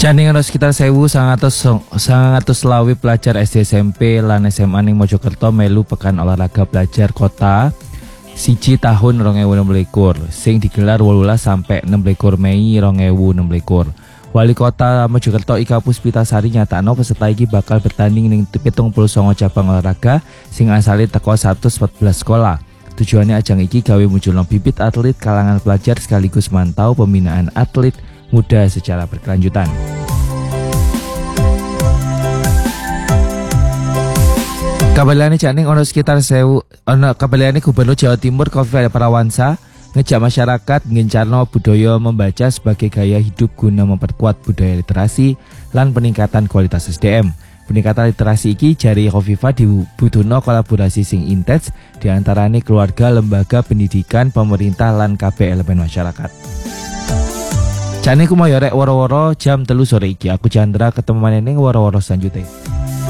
Jane ana sekitar 1900 selawi pelajar SD SMP lan SMA ning Mojokerto melu pekan olahraga pelajar kota siji tahun 2026 sing digelar 18 sampai 26 Mei 2026. Wali Kota Mojokerto Ika Puspitasari nyatakno peserta iki bakal bertanding ning 79 cabang olahraga sing asale teko 114 sekolah. Tujuannya ajang iki gawe munculno bibit atlet kalangan pelajar sekaligus mantau pembinaan atlet muda secara berkelanjutan. Kabaliane janing ono sekitar 1000 kabaliane Gubernur Jawa Timur Khofifah Parawansa ngejak masyarakat ngencarno budaya membaca sebagai gaya hidup guna memperkuat budaya literasi lan peningkatan kualitas SDM. Peningkatan literasi iki jari Khofifah dibutuhno kolaborasi sing intens diantarane keluarga, lembaga pendidikan, pemerintah lan kabeh elemen masyarakat. Jane ku mau yorek woro-woro jam 3 sore iki. Aku Chandra ketemu maneh ning woro-woro selanjutnya.